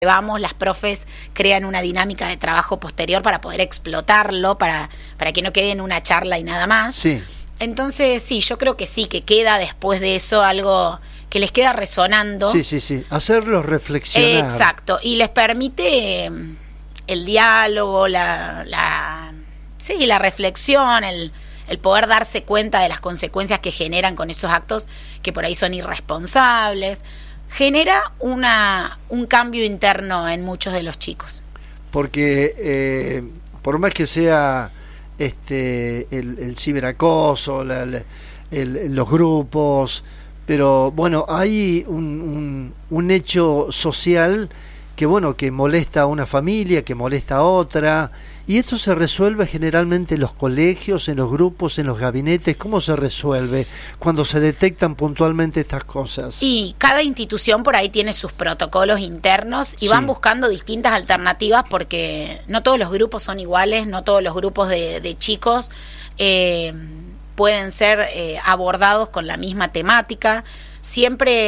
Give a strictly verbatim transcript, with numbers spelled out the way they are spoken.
Vamos, las profes crean una dinámica de trabajo posterior para poder explotarlo, para, para que no quede en una charla y nada más. Sí. Entonces, sí, yo creo que sí, que queda después de eso algo que les queda resonando. Sí, sí, sí, hacerlos reflexionar. Exacto, y les permite eh, el diálogo, la, la, sí, la reflexión, el, el poder darse cuenta de las consecuencias que generan con esos actos que por ahí son irresponsables. Genera una un cambio interno en muchos de los chicos. Porque eh, por más que sea este el, el ciberacoso, la, la, el, los grupos, pero bueno, hay un, un, un hecho social que bueno, que molesta a una familia, que molesta a otra, y esto se resuelve generalmente en los colegios, en los grupos, en los gabinetes. ¿Cómo se resuelve cuando se detectan puntualmente estas cosas? Y cada institución por ahí tiene sus protocolos internos y Sí. van buscando distintas alternativas, porque no todos los grupos son iguales, no todos los grupos de, de chicos eh, pueden ser eh, abordados con la misma temática. Siempre